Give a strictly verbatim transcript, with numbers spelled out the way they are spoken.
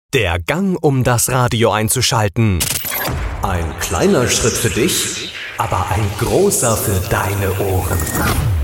Der Gang, um das Radio einzuschalten. Ein kleiner Schritt für dich, aber ein großer für deine Ohren.